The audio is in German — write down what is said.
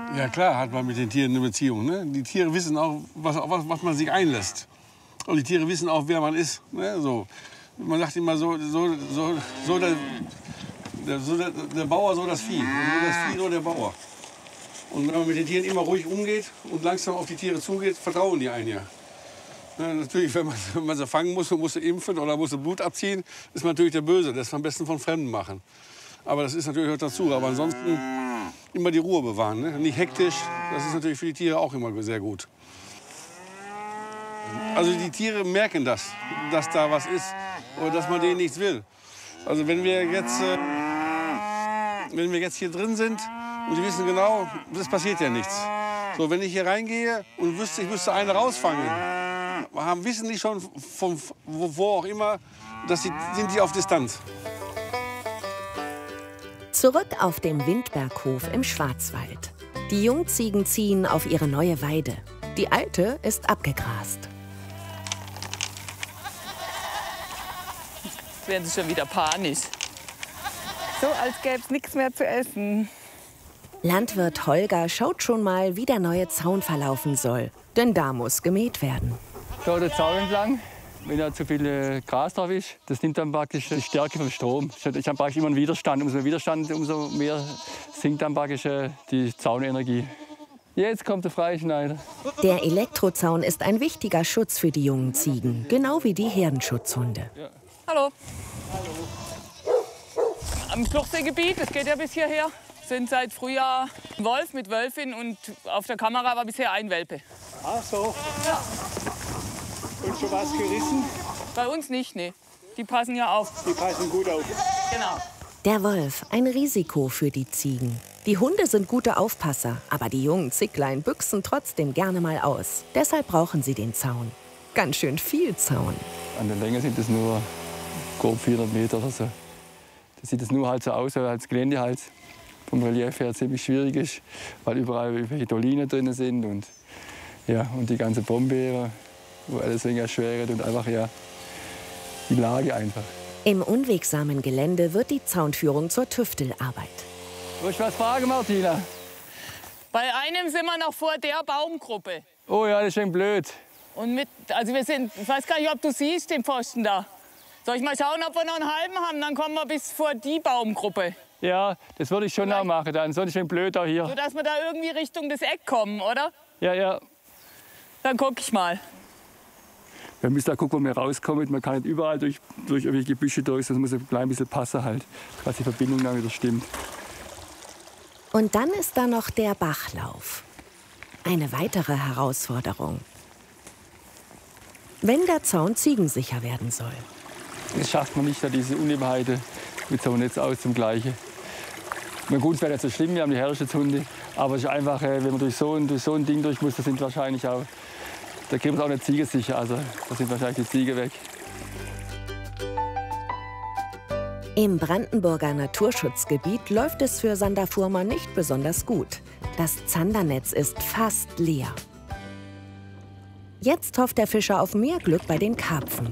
Ja klar, hat man mit den Tieren eine Beziehung. Ne? Die Tiere wissen auch, was man sich einlässt. Und die Tiere wissen auch, wer man ist. Ne? So. Man sagt immer so der Bauer, so das Vieh. So das Vieh, so der Bauer. Und wenn man mit den Tieren immer ruhig umgeht und langsam auf die Tiere zugeht, vertrauen die einen ja. Ja, natürlich, wenn man sie fangen muss und muss sie impfen oder muss sie Blut abziehen, ist man natürlich der Böse. Das am besten von Fremden machen. Aber das ist natürlich auch dazu. Aber ansonsten immer die Ruhe bewahren. Ne? Nicht hektisch. Das ist natürlich für die Tiere auch immer sehr gut. Also die Tiere merken das, dass da was ist oder dass man denen nichts will. Also wenn wir jetzt hier drin sind und sie wissen genau, es passiert ja nichts. So, wenn ich hier reingehe und wüsste, ich müsste eine rausfangen, wissen die schon von wo auch immer, sind die auf Distanz. Zurück auf dem Windberghof im Schwarzwald. Die Jungziegen ziehen auf ihre neue Weide. Die alte ist abgegrast. Jetzt werden sie schon wieder panisch. So, als gäbe es nichts mehr zu essen. Landwirt Holger schaut schon mal, wie der neue Zaun verlaufen soll. Denn da muss gemäht werden. So, der Zaun entlang. Wenn da zu viel Gras drauf ist, das nimmt dann praktisch die Stärke vom Strom. Ich habe praktisch immer einen Widerstand. Umso mehr Widerstand, umso mehr sinkt dann praktisch die Zaunenergie. Jetzt kommt der Freischneider. Der Elektrozaun ist ein wichtiger Schutz für die jungen Ziegen, genau wie die Herdenschutzhunde. Ja. Hallo. Am Fluchtseegebiet, das geht ja bis hierher, sind seit Frühjahr ein Wolf mit Wölfin und auf der Kamera war bisher ein Welpe. Ach so. Ja. Und schon was gerissen? Bei uns nicht, nee. Die passen ja auf. Die passen gut auf. Genau. Der Wolf, ein Risiko für die Ziegen. Die Hunde sind gute Aufpasser, aber die jungen Zicklein büchsen trotzdem gerne mal aus. Deshalb brauchen sie den Zaun. Ganz schön viel Zaun. An der Länge sind es nur grob 400 Meter oder so. Das sieht es nur halt so aus, als Gelände halt vom Relief her ziemlich schwierig ist, weil überall irgendwelche Doline drin sind und die ganze Brombeere, wo alles weniger erschwert und einfach die Lage einfach. Im unwegsamen Gelände wird die Zaunführung zur Tüftelarbeit. Soll ich was fragen, Martina? Bei einem sind wir noch vor der Baumgruppe. Oh ja, das ist schon blöd. Und wir sind, ich weiß gar nicht, ob du siehst, den Pfosten da. Soll ich mal schauen, ob wir noch einen halben haben? Dann kommen wir bis vor die Baumgruppe. Ja, das würde ich schon auch machen. Dann sonst ist schon blöd auch hier. So, dass wir da irgendwie Richtung das Eck kommen, oder? Ja, ja. Dann guck ich mal. Wir müssen da gucken, wo wir rauskommen. Man kann nicht überall durch irgendwelche Gebüsche durch. Das muss ein klein bisschen passen halt, dass die Verbindung dann wieder stimmt. Und dann ist da noch der Bachlauf. Eine weitere Herausforderung. Wenn der Zaun ziegensicher werden soll. Das schafft man nicht, diese Unebenheiten mit so einem Netz auszugleichen. Na gut, es wäre nicht so schlimm, wir haben die Herdenschutzhunde. Aber es ist einfach, wenn man durch so ein Ding durch muss, da sind wahrscheinlich auch, da kriegen wir auch nicht ziegensicher. Also da sind wahrscheinlich die Ziege weg. Im Brandenburger Naturschutzgebiet läuft es für Sander Fuhrmann nicht besonders gut. Das Zandernetz ist fast leer. Jetzt hofft der Fischer auf mehr Glück bei den Karpfen.